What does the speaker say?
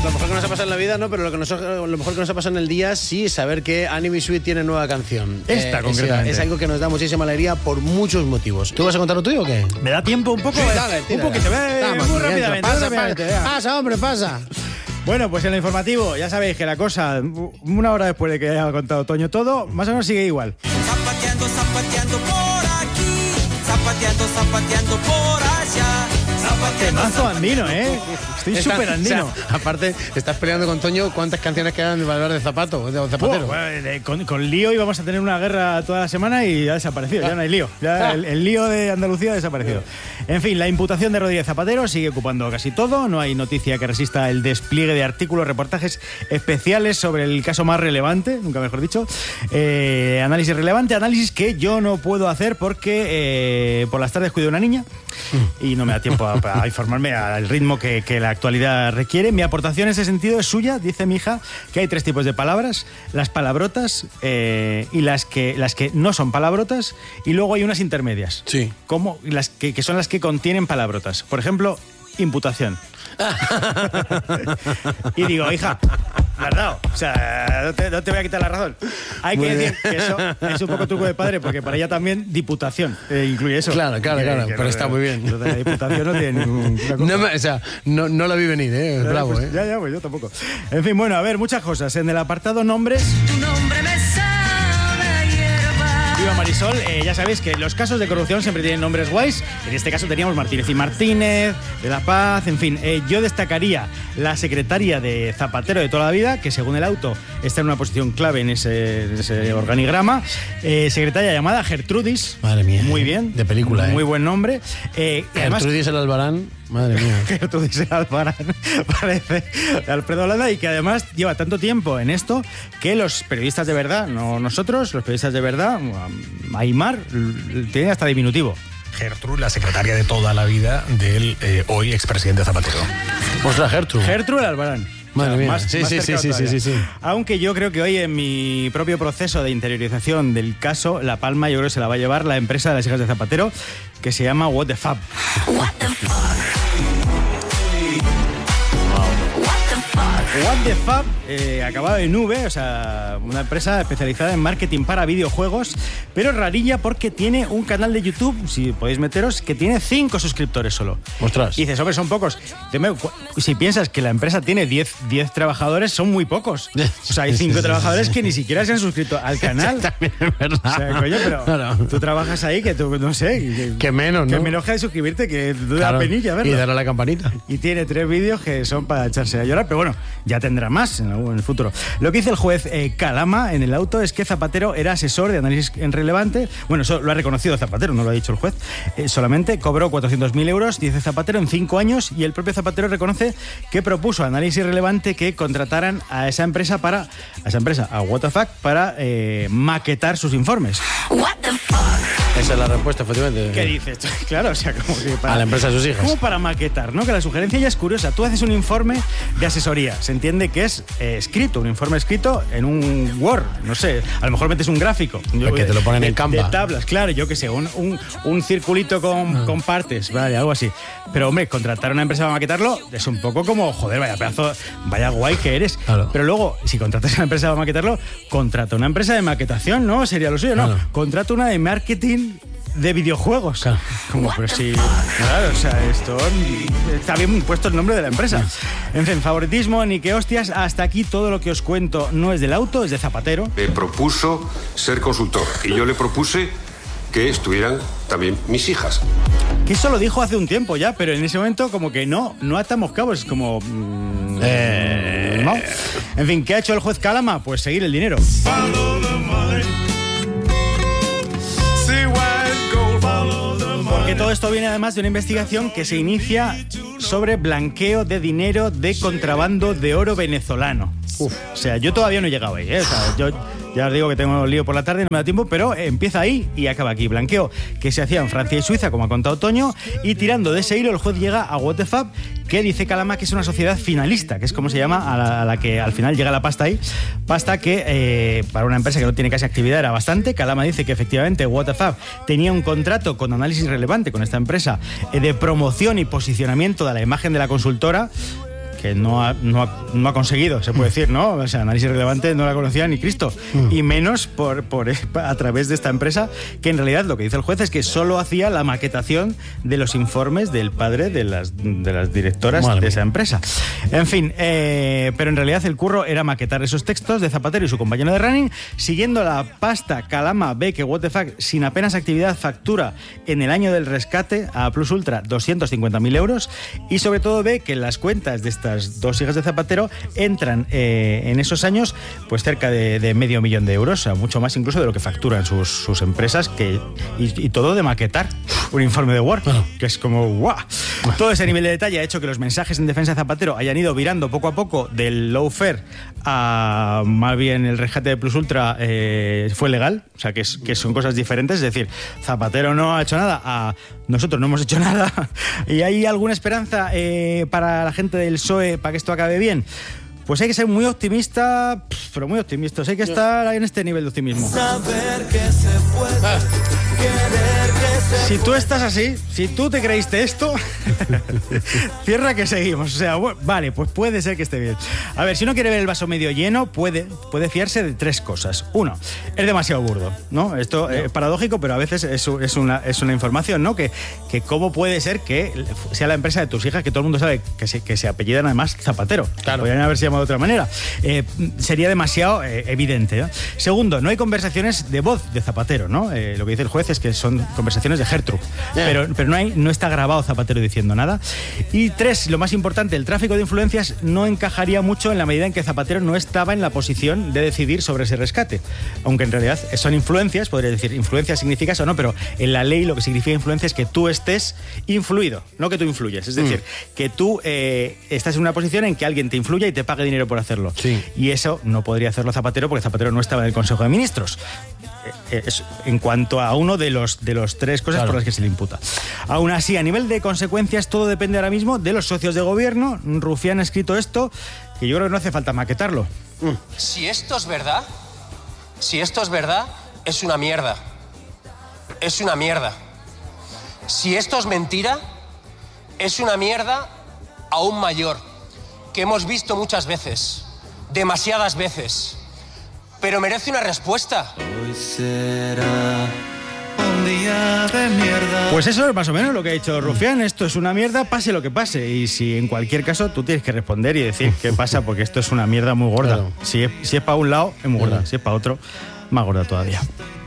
Lo mejor que nos ha pasado en la vida, no, pero lo mejor que nos ha pasado en el día, sí, saber que Anime Suite tiene nueva canción. Esta, concretamente. Es algo que nos da muchísima alegría por muchos motivos. ¿Tú vas a contar lo tuyo o qué? ¿Me da tiempo un poco? Sí, dale, un poquito, muy rápidamente. Pasa, hombre, pasa. Bueno, pues en el informativo, ya sabéis que la cosa, una hora después de que haya contado Toño todo, más o menos sigue igual. Zapateando, zapateando por aquí, zapateando por allá. Temazo andino, ¿eh? Estoy súper andino. O sea, aparte, estás peleando con Toño, ¿cuántas canciones quedan de hablar de zapato, de zapatero? Con lío íbamos a tener una guerra toda la semana y ya ha desaparecido, ya no hay lío. Ya el lío de Andalucía ha desaparecido. En fin, la imputación de Rodríguez Zapatero sigue ocupando casi todo. No hay noticia que resista el despliegue de artículos, reportajes especiales sobre el caso más relevante, nunca mejor dicho. Análisis relevante, análisis que yo no puedo hacer porque por las tardes cuido a una niña y no me da tiempo a informarme al ritmo que la actualidad requiere. Mi aportación en ese sentido es suya. Dice mi hija que hay 3 tipos de palabras: las palabrotas y las que no son palabrotas, y luego hay unas intermedias. Sí. Como las que son las que contienen palabrotas. Por ejemplo, imputación. Y digo, hija, ¿verdad? O sea, no te voy a quitar la razón. Hay que decir que eso es un poco truco de padre, porque para ella también diputación incluye eso. Claro, pero está muy bien. La diputación no tiene ninguna cosa. No la vi venir, bravo, pues, Ya, pues yo tampoco. En fin, bueno, a ver, muchas cosas. En el apartado nombres... Tu nombre me sabe a hierba. Viva Marisol, ya sabéis que los casos de corrupción siempre tienen nombres guays. En este caso teníamos Martínez y Martínez, de La Paz, en fin. Yo destacaría la secretaria de Zapatero de toda la vida, que según el auto está en una posición clave en ese organigrama. Secretaria llamada Gertrudis. Madre mía. Muy bien. De película, Muy buen nombre. Gertrudis el Albarán. Madre mía. Gertrudis el Albarán parece de Alfredo Holanda, y que además lleva tanto tiempo en esto que los periodistas de verdad, no nosotros, los periodistas de verdad, Aymar, tienen hasta diminutivo. Gertrude, la secretaria de toda la vida del hoy expresidente Zapatero. Ostras, Gertrude el Albarán. Madre mía. Más Sí. Aunque yo creo que hoy, en mi propio proceso de interiorización del caso, la palma yo creo que se la va a llevar la empresa de las hijas de Zapatero, que se llama What the Fab. What the fuck. What the Fab, acabado en V, o sea, una empresa especializada en marketing para videojuegos, pero rarilla porque tiene un canal de YouTube, si podéis meteros, que tiene 5 suscriptores solo. Ostras. Y dices, hombre, son pocos. Si piensas que la empresa tiene 10 trabajadores, son muy pocos. O sea, hay 5 trabajadores que ni siquiera se han suscrito al canal. También es verdad. O sea, coño, pero claro, tú trabajas ahí, que tú, no sé... Que menos, ¿no? Que menos de suscribirte, que te da penilla verlo. Y darle a la campanita. Y tiene 3 vídeos que son para echarse a llorar, pero bueno, ya tendrá más en el futuro. Lo que dice el juez Calama en el auto es que Zapatero era asesor de análisis en relevante. Bueno, eso lo ha reconocido Zapatero, no lo ha dicho el juez. Solamente cobró 400.000 euros, dice Zapatero, en 5 años, y el propio Zapatero reconoce que propuso a Análisis Relevante que contrataran a esa empresa, a What the Fuck, para maquetar sus informes. What the fuck. Esa es la respuesta, efectivamente. ¿Qué dices? Claro, o sea, como que a la empresa de sus hijas. Como para maquetar, ¿no? Que la sugerencia ya es curiosa. Tú haces un informe de asesoría. Se entiende que es escrito, un informe escrito en un Word. No sé, a lo mejor metes un gráfico. Que te lo ponen en Canva. De tablas, claro, yo qué sé, un circulito con partes, vale, algo así. Pero, hombre, contratar a una empresa para maquetarlo es un poco como, joder, vaya guay que eres. Claro. Pero luego, si contratas a una empresa para maquetarlo, contrata una empresa de maquetación, ¿no? Sería lo suyo, ¿no? Claro. Contrata una de marketing de videojuegos. Claro. Como, pero sí. Claro, o sea, esto está bien puesto el nombre de la empresa. En fin, favoritismo, ni qué hostias. Hasta aquí todo lo que os cuento no es del auto, es de Zapatero. Me propuso ser consultor y yo le propuse que estuvieran también mis hijas. Que eso lo dijo hace un tiempo ya, pero en ese momento como que no atamos cabos, es como... no. En fin, ¿qué ha hecho el juez Calama? Pues seguir el dinero. Porque todo esto viene además de una investigación que se inicia sobre blanqueo de dinero de contrabando de oro venezolano. O sea, yo todavía no he llegado ahí, ¿eh? O sea, yo ya os digo que tengo lío por la tarde, no me da tiempo, pero empieza ahí y acaba aquí. Blanqueo que se hacía en Francia y Suiza, como ha contado Toño, y tirando de ese hilo el juez llega a What the Fuck, que dice Calama que es una sociedad finalista, que es como se llama a la que al final llega la pasta ahí. Pasta que para una empresa que no tiene casi actividad era bastante. Calama dice que efectivamente What the Fuck tenía un contrato con Análisis Relevante, con esta empresa, de promoción y posicionamiento de la imagen de la consultora. no ha conseguido, se puede decir, ¿no? O sea, análisis relevante no la conocía ni Cristo, y menos a través de esta empresa, que en realidad lo que dice el juez es que solo hacía la maquetación de los informes del padre de las directoras de esa empresa. En fin, pero en realidad el curro era maquetar esos textos de Zapatero y su compañero de running, siguiendo la pasta Calama ve que what the fuck, sin apenas actividad, factura en el año del rescate a Plus Ultra 250.000 euros, y sobre todo ve que las cuentas de estas dos hijas de Zapatero entran en esos años pues cerca de $500.000 de euros, o sea, mucho más incluso de lo que facturan sus empresas, y todo de maquetar un informe de Word, que es como ¡guau! Todo ese nivel de detalle ha hecho que los mensajes en defensa de Zapatero hayan ido virando poco a poco del lawfare a más bien el rescate de Plus Ultra fue legal, o sea que son cosas diferentes, es decir, Zapatero no ha hecho nada, nosotros no hemos hecho nada, y hay alguna esperanza para la gente del PSOE para que esto acabe bien. Pues hay que ser muy optimista, pero muy optimistas. Hay que estar en este nivel de optimismo. Saber que se puede, querer que se Si tú estás así, si tú te creíste esto, cierra que seguimos. O sea, vale, pues puede ser que esté bien. A ver, si uno quiere ver el vaso medio lleno, puede fiarse de tres cosas. Uno, es demasiado burdo, ¿no? Esto es paradójico, pero a veces es una información, ¿no? Que cómo puede ser que sea la empresa de tus hijas, que todo el mundo sabe que se apellidan además Zapatero. Claro. Podrían haberse llamado de otra manera. Sería demasiado evidente, ¿no? Segundo, no hay conversaciones de voz de Zapatero, ¿no? Lo que dice el juez es que son conversaciones de Gertrude, pero no está grabado Zapatero diciendo nada. Y tres, lo más importante, el tráfico de influencias no encajaría mucho en la medida en que Zapatero no estaba en la posición de decidir sobre ese rescate, aunque en realidad son influencias, podría decir, influencia significa eso, ¿no? Pero en la ley lo que significa influencia es que tú estés influido, no que tú influyes, es decir, que tú estás en una posición en que alguien te influya y te pague dinero por hacerlo. Sí. Y eso no podría hacerlo Zapatero porque Zapatero no estaba en el Consejo de Ministros. En cuanto a uno de los tres cosas por las que se le imputa. Aún así, a nivel de consecuencias, todo depende ahora mismo de los socios de gobierno. Rufián ha escrito esto, que yo creo que no hace falta maquetarlo. Si esto es verdad, es una mierda. Es una mierda. Si esto es mentira, es una mierda aún mayor, que hemos visto muchas veces, demasiadas veces. Pero merece una respuesta. Hoy será un día de mierda. Pues eso es más o menos lo que ha dicho Rufián. Esto es una mierda, pase lo que pase. Y si en cualquier caso tú tienes que responder y decir qué pasa, porque esto es una mierda muy gorda. Claro. Si es para un lado, es muy gorda. Si es para otro, más gorda todavía.